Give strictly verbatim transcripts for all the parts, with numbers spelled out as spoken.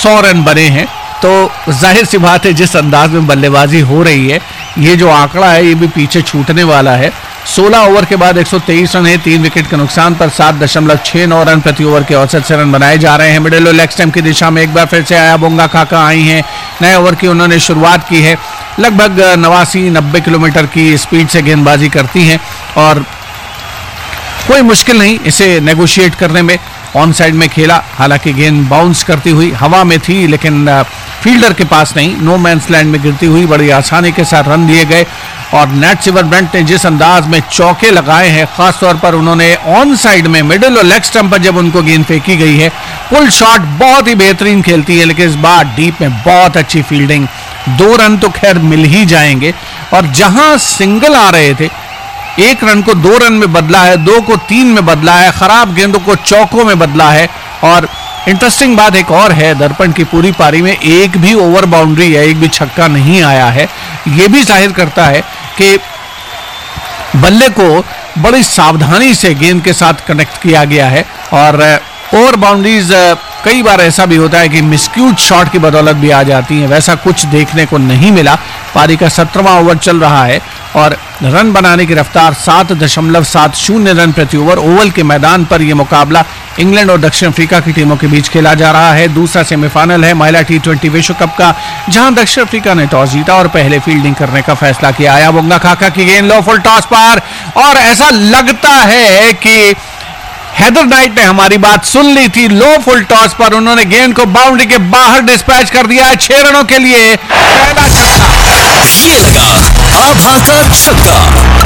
सौ रन बने हैं। तो जाहिर सी बात है जिस अंदाज में बल्लेबाजी हो रही है, ये जो आंकड़ा है ये भी पीछे छूटने वाला है। सोलह ओवर के बाद एक सौ तेईस रन है, तीन विकेट के नुकसान पर सात दशमलव छह नौ रन प्रति ओवर के औसत से रन बनाए जा रहे हैं। मिडिल और लेग स्टंप की दिशा में एक बार फिर से अयाबोंगा खाका आई हैं। नए ओवर की उन्होंने शुरुआत की है। लगभग नवासी नब्बे किलोमीटर की स्पीड से गेंदबाजी करती हैं और कोई मुश्किल नहीं इसे नेगोशिएट करने में। ऑन साइड में खेला, हालांकि गेंद बाउंस करती हुई हवा में थी लेकिन फील्डर के पास नहीं, नो मैंस लैंड में गिरती हुई बड़ी आसानी के साथ रन दिए गए। और नैट सिवर ब्रंट ने जिस अंदाज में चौके लगाए हैं, खासतौर पर उन्होंने ऑन साइड में मिडिल और लेग स्टंप पर जब उनको गेंद फेंकी गई है, पुल शॉट बहुत ही बेहतरीन खेलती है, लेकिन इस बार डीप में बहुत अच्छी फील्डिंग। दो रन तो खैर मिल ही जाएंगे और जहां सिंगल आ रहे थे, एक रन को दो रन में बदला है, दो को तीन में बदला है, खराब गेंदों को चौकों में बदला है। और इंटरेस्टिंग बात एक और है, दर्पण की पूरी पारी में एक भी ओवर बाउंड्री है, एक भी छक्का नहीं आया है। यह भी जाहिर करता है कि बल्ले को बड़ी सावधानी से गेंद के साथ कनेक्ट किया गया है। और ओवर बाउंड्रीज कई बार ऐसा भी होता है कि मिसक्यूट शॉट की बदौलत भी आ जाती हैं, वैसा कुछ देखने को नहीं मिला। पारी का सत्रहवां ओवर चल रहा है और रन बनाने की रफ्तार सात दशमलव सात शून्य रन प्रति ओवर। ओवल के मैदान पर यह मुकाबला इंग्लैंड और दक्षिण अफ्रीका की टीमों के बीच खेला जा रहा है। दूसरा सेमीफाइनल है महिला टी ट्वेंटी विश्व कप का, जहां दक्षिण अफ्रीका ने टॉस जीता और पहले फील्डिंग करने का फैसला किया। अयाबोंगा खाका की गेंद लो फुल टॉस पर, और ऐसा लगता है कि हेदर नाइट ने हमारी बात सुन ली थी। लो फुल टॉस पर उन्होंने गेंद को बाउंड्री के बाहर डिस्पैच कर दिया है। छह रनों के लिए पहला छक्का। ये लगा आभा का छक्का।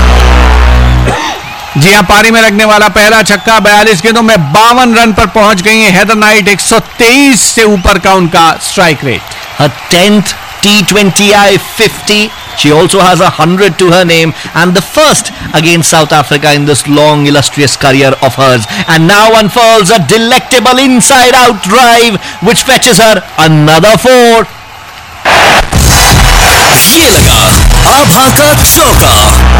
जी हां, पारी में लगने वाला पहला छक्का। बयालीस गेंदों में बावन रन पर पहुंच गई है हेदर नाइट। एक सौ तेईस से ऊपर का उनका strike rate. Her tenth T twenty I fifty. She also has a hundred to her name and the first against South Africa in this long illustrious career of hers. And now unfurls a delectable inside-out drive which fetches her another four. ये लगा आभा का चौका।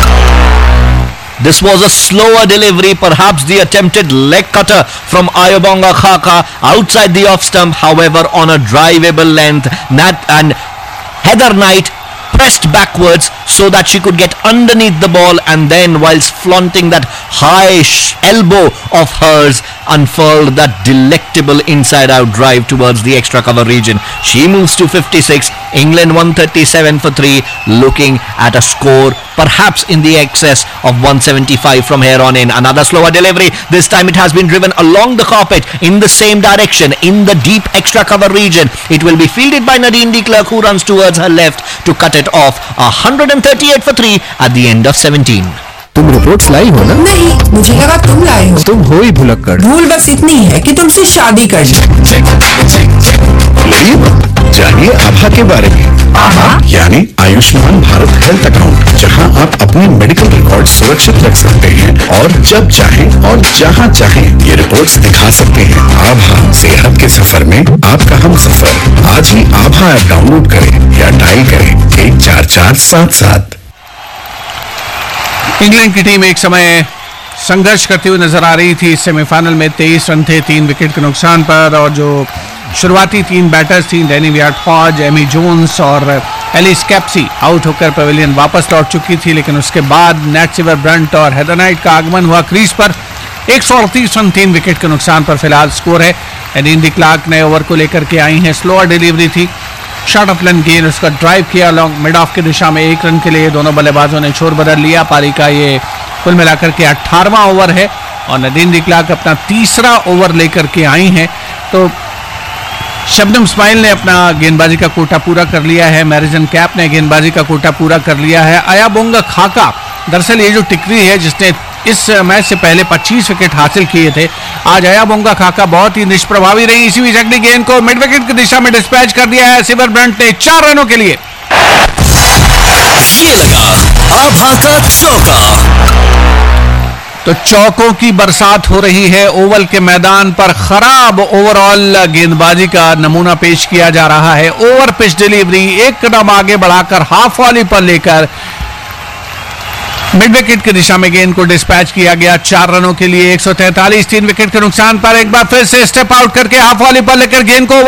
This was a slower delivery, perhaps the attempted leg cutter from Ayabonga Khaka outside the off stump, however on a drivable length. Nat and Heather Knight pressed backwards so that she could get underneath the ball, and then whilst flaunting that high elbow of hers, unfurled that delectable inside out drive towards the extra cover region. She moves to fifty-six, England one thirty-seven for three, looking at a score perhaps in the excess of one seventy-five from here on in. Another slower delivery, this time it has been driven along the carpet in the same direction in the deep extra cover region. It will be fielded by Nadine de Klerk, who runs towards her left to cut it off. one thirty-eight for three at the end of seventeen. तुम reports लाई हो ना? नहीं, मुझे लगा तुम लाए हो। तुम हो ही भुलक्कड़। भूल बस इतनी है कि तुमसे शादी कर ली। जानिए आभा के बारे में। आभा यानी आयुष्मान भारत हेल्थ अकाउंट, जहां आप अपने मेडिकल रिकॉर्ड सुरक्षित रख सकते हैं और जब चाहें और जहां चाहें ये रिपोर्ट्स दिखा सकते हैं। आभा सेहत के सफर में आपका हम सफर। आज ही आभा ऐप डाउनलोड करें या डायल करें एक चार चार सात सात। इंग्लैंड की टीम एक समय संघर्ष करती हुई नजर आ रही थी। सेमीफाइनल में तेईस रन थे तीन विकेट के नुकसान पर, और जो शुरुआती तीन बैटर्स थी डेनी वियर्ट-हॉज, एमी जोन्स और एलिस कैप्सी आउट होकर पवेलियन वापस लौट चुकी थी। लेकिन उसके बाद नैट सिवर ब्रंट और हेदर नाइट का आगमन हुआ क्रीज पर। एक सौ अड़तीस रन तीन विकेट के नुकसान पर फिलहाल स्कोर है। नदीन डी क्लार्क नए ओवर को लेकर के आई हैं। स्लोअर डिलीवरी थी, शॉर्ट ऑफ लेंथ गेंद, उसका ड्राइव किया लॉन्ग मिड ऑफ की दिशा में। एक रन के लिए दोनों बल्लेबाजों ने छोर बदल लिया। पारी का ये कुल मिलाकर के अठारहवां ओवर है और नदीन डी क्लार्क अपना तीसरा ओवर लेकर के आई हैं। तो शबनम इस्माइल ने अपना गेंदबाजी का कोटा पूरा कर लिया है। मैरिजन कैप ने गेंदबाजी का कोटा पूरा कर लिया है। अयाबोंगा खाका दरअसल ये जो टिकरी है जिसने इस मैच से पहले पच्चीस विकेट हासिल किए थे, आज अयाबोंगा खाका बहुत ही निष्प्रभावी रही। इसी बीच अगली गेंद को मिड विकेट की दिशा में डिस्पैच कर दिया है सिवर ब्रंट ने चार रनों के लिए। ये लगा आभा का चौका। तो चौकों की बरसात हो रही है ओवल के मैदान पर। खराब ओवरऑल गेंदबाजी का नमूना पेश किया जा रहा है। ओवर पिच डिलीवरी, एक कदम आगे बढ़ाकर हाफ वॉली पर लेकर मिड विकेट की दिशा में गेंद को डिस्पैच किया गया चार रनों के लिए। एक सौ तैंतालीस तीन विकेट के नुकसान पर एक बार फिर से स्टेप आउट करके हाफ वॉली पर लेकर गेंद को